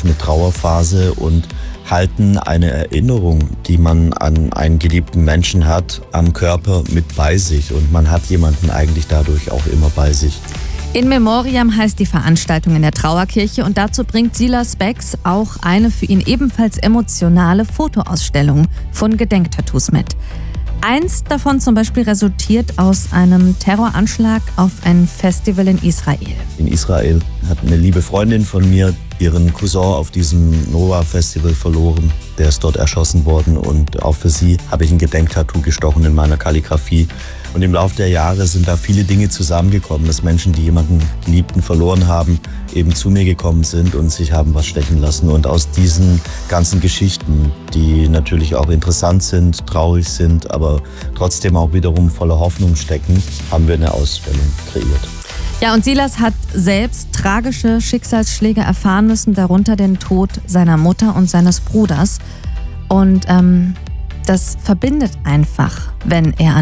definitiv eine Trauerphase und halten eine Erinnerung, die man an einen geliebten Menschen hat, am Körper mit bei sich. Und man hat jemanden eigentlich dadurch auch immer bei sich. In Memoriam heißt die Veranstaltung in der Trauerkirche und dazu bringt Silas Becks auch eine für ihn ebenfalls emotionale Fotoausstellung von Gedenktattoos mit. Eins davon zum Beispiel resultiert aus einem Terroranschlag auf ein Festival in Israel. In Israel hat eine liebe Freundin von mir ihren Cousin auf diesem Noah-Festival verloren. Der ist dort erschossen worden und auch für sie habe ich ein Gedenktattoo gestochen in meiner Kalligrafie. Und im Laufe der Jahre sind da viele Dinge zusammengekommen, dass Menschen, die jemanden Geliebten verloren haben, eben zu mir gekommen sind und sich haben was stechen lassen. Und aus diesen ganzen Geschichten, die natürlich auch interessant sind, traurig sind, aber trotzdem auch wiederum voller Hoffnung stecken, haben wir eine Ausstellung kreiert. Ja, und Silas hat selbst tragische Schicksalsschläge erfahren müssen, darunter den Tod seiner Mutter und seines Bruders. Und das verbindet einfach, wenn er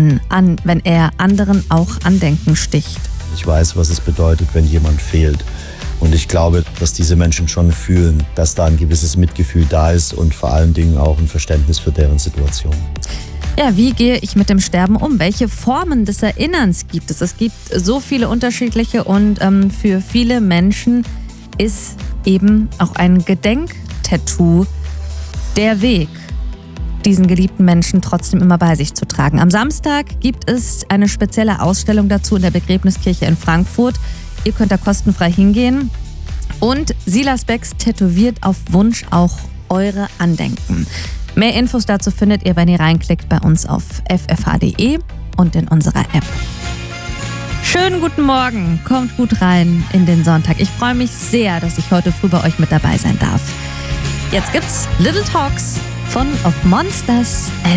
anderen auch Andenken sticht. Ich weiß, was es bedeutet, wenn jemand fehlt. Und ich glaube, dass diese Menschen schon fühlen, dass da ein gewisses Mitgefühl da ist und vor allen Dingen auch ein Verständnis für deren Situation. Ja, wie gehe ich mit dem Sterben um? Welche Formen des Erinnerns gibt es? Es gibt so viele unterschiedliche und für viele Menschen ist eben auch ein Gedenktattoo der Weg, diesen geliebten Menschen trotzdem immer bei sich zu tragen. Am Samstag gibt es eine spezielle Ausstellung dazu in der Begräbniskirche in Frankfurt. Ihr könnt da kostenfrei hingehen. Und Silas Becks tätowiert auf Wunsch auch eure Andenken. Mehr Infos dazu findet ihr, wenn ihr reinklickt, bei uns auf ffh.de und in unserer App. Schönen guten Morgen, kommt gut rein in den Sonntag. Ich freue mich sehr, dass ich heute früh bei euch mit dabei sein darf. Jetzt gibt's Little Talks von Of Monsters and